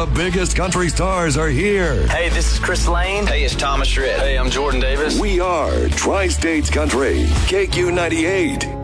The biggest country stars are here. Hey, this is Chris Lane. Hey, it's Thomas Shred. Hey, I'm Jordan Davis. We are Tri-States Country, KQ98.